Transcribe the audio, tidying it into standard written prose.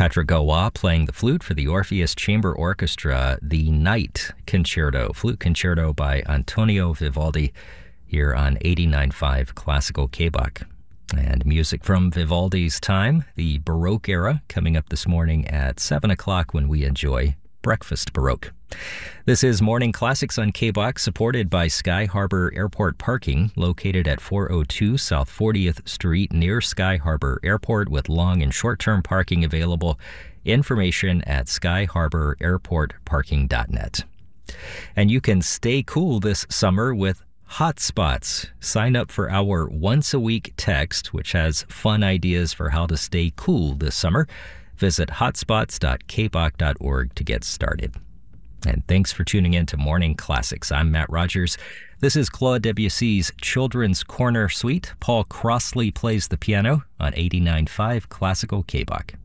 Patrick Gaulois playing the flute for the Orpheus Chamber Orchestra, the Night Concerto, flute concerto by Antonio Vivaldi, here on 89.5 Classical K-Bach. And music from Vivaldi's time, the Baroque era, coming up this morning at 7 o'clock when we enjoy Breakfast Baroque. This is Morning Classics on K-Bach, supported by Sky Harbor Airport Parking, located at 402 South 40th Street near Sky Harbor Airport, with long and short-term parking available. Information at skyharbor-airport-parking.net. And you can stay cool this summer with Hotspots. Sign up for our once-a-week text, which has fun ideas for how to stay cool this summer. Visit hotspots.kbach.org to get started. And thanks for tuning in to Morning Classics. I'm Matt Rogers. This is Claude Debussy's Children's Corner Suite. Paul Crossley plays the piano on 89.5 Classical K-Bach.